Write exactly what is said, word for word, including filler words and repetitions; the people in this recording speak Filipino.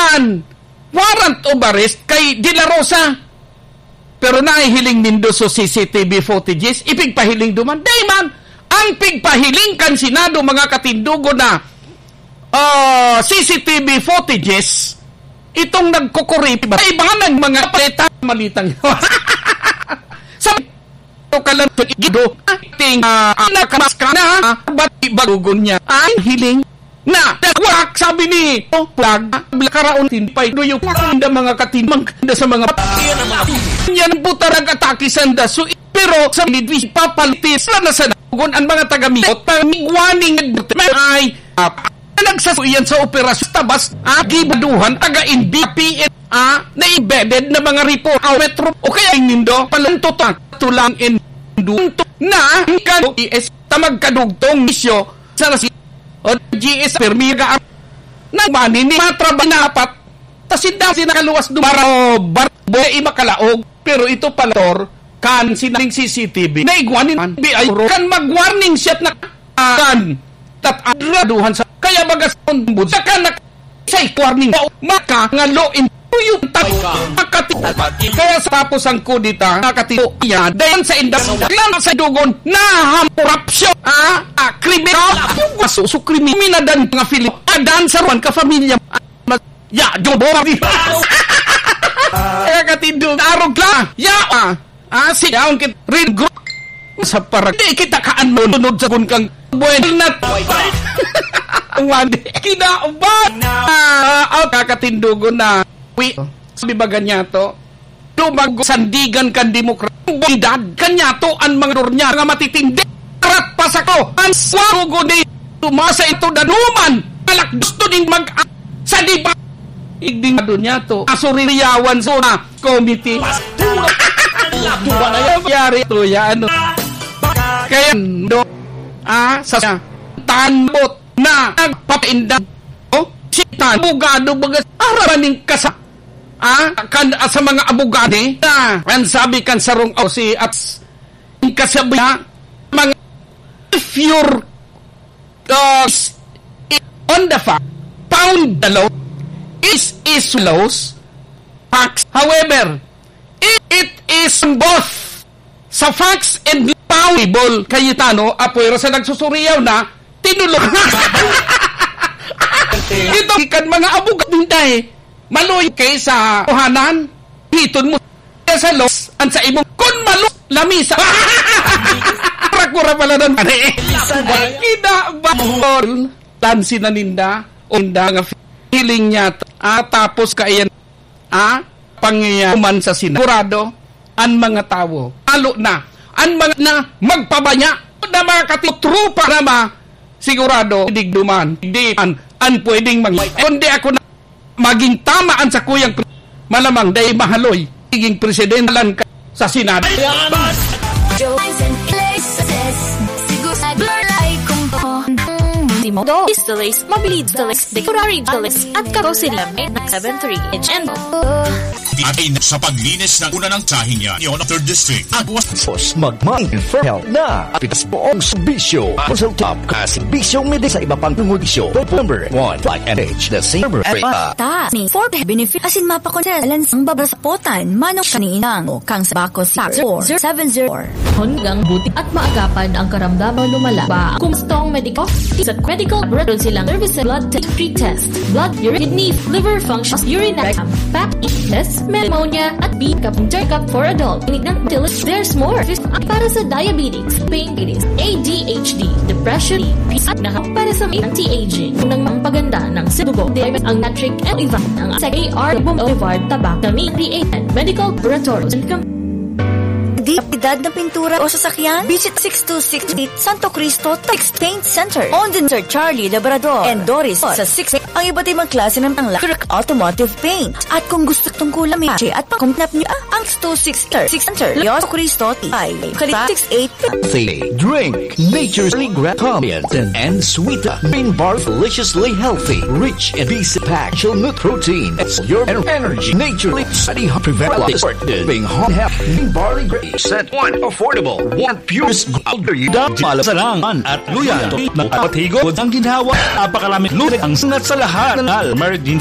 kan warrant of arrest kay De La Rosa. Pero naihiling nindo so C C T V footages, ipigpahiling duman. Dayman, ang pigpahiling kan Senado mga katindugo na uh, C C T V footages, itong nagkukurip, ay ba ng mga paleta malitang sa kalan ido ting uh, nakamaska na ba't balugon niya ay hiling na wak sabi ni oh plag karaon tinpay do yung mga katimang sa mga yan po talaga atakisan da so pero sa midwis papalitis na sa nagon ang mga taga-miyot pamigwaning ay uh, nagsasuyan sa operasyon tabas agibaduhan taga-N B P N a na embedded na mga report o metro o kaya nindo palantotan tulang in dunto na kan G S tamag kadugtong misyo sa nasi o G S permiga na mani ni matraba napat tasinda sinakaluwas do para barbo imakalaog pero ito palor kan sinang C C T V na igwanin B I kan mag-warning shot na kan tat adraduhan sa kaya bagas bud sa kan sa warning maka nga law in yung takati kaya sa tapos ang kudita nakatito yan dayan sa indang lang sa dugon na corruption ah, ah kriminal yung masuso kriminal dan mga Filip adan sa ruan ka familia ya jobo kaya katindog arog lang ya ah ah siyaon kit rin group sa parag di kita kaan mo tunod sa kun kang buwan nat ang wadi kinaubad ah kakatindugo na wi sabi ba ganyato lumag sandigan kan demokrasidad kanyato ang mga durnya nga matitindi karat pasako ang swarugo ni tumasa ito danuman alak gusto din mag sa diba igding dunya to asuriliyawan so na committee tuwa na yung yari to ya ano kaya do ah sa tanbot na nagpapaindan oh sitan bugado bagas arabaning kasa ah kan sa mga abogado na kan sabi kan sarong o si at kasabi mga if you're uh, on the fact found the law is is laws facts however it, it is both sa facts and foundable kayitano apoy sa nagsusuriyaw na tinulong ito ikan mga abogado dahil maloy kay sa kuhanan hiton mo sa los an sa imong kun malo lamisa rakura pala doon ida bol tansi na ninda o ninda nga feeling niya ah, tapos kaiyan ah, pangyayaman sa sinagurado an mga tao alo na an mga na magpabanya na mga katutrupa na ma sigurado digduman di an an pwedeng mang kundi ako na maging tamaan sa kuyang malamang dahil mahaloy maging presidentan ka sa Senado. Modo is the lace, mobility the lace, decorary the lace, at karosela may seven three H N O. Atin sa paglinis ng una ng tsahin niya, Union of third District. Agwas Sos magmahing for health na apitas buong serbisyo. Sa top ka serbisyo medis sa iba pang tungudisyo. Number one, like and age, the same number. Ta, ni for benefit asin mapakonselan sang babrasapotan, manong kaninang o kang sabakos sa zero seven zero. Hanggang buti at maagapan ang karamdaman lumala ba? Kung stong medical, sa medical record silang service blood pre-test, blood, urine, kidney, liver functions, urine exam, pack test, pneumonia, at B cup check-up for adult. Inig ng tillis, there's more. Para sa diabetes, pancreas, A D H D, depression, at nahap para sa anti-aging. Unang mampaganda ng sibugo, ang natric and ivan, ang A R, Boulevard, Tabak, Kami, created medical laboratories and com- Di edad ng pintura o sasakyan? Visit six two six eight Santo Cristo Text Paint Center. On din Sir Charlie Labrador and Doris sa six ang iba't ibang klase ng pangla automotive paint. At kung gusto tungkulan may at pakumpnap niyo ang six two six Center Santo Cristo ay kalita six eight Drink nature's gratifiant and sweet bean bar deliciously healthy rich in B C packed nut protein. It's your energy naturally study prevent being hot half bean barley grape set one affordable one pure gold malasalangan at luya ng patigo ang ginhawa napakalamig lulit ang sinat sa lahat ng al merit din